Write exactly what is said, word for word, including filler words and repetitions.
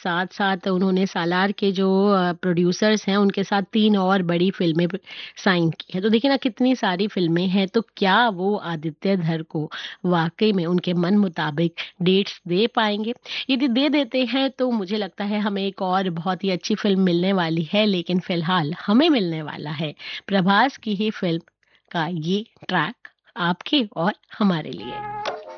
साथ-साथ उन्होंने सालार के जो अ, प्रोड्यूसर्स हैं उनके साथ तीन और बड़ी फ़िल्में ब साइन की हैं। तो देखिए ना कितनी सारी फ़िल्में हैं, तो क्या वो आदित्य धर को वाक़ई में उनके मन मुताबिक डेट्स दे पाएँगे? यदि दे देते हैं तो मुझे लगता है हमें एक और बहुत ही अच्छी फ़िल्म मिलने वाली है, लेकिन फ़िलहाल हमें मिलने वाला है प्रभास की ही फ़िल्म का ये ट्रैक आपके और हमारे लिए।